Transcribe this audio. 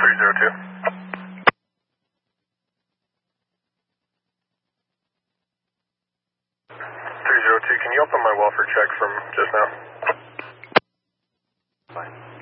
302. 302, can you open my welfare check from just now? Fine.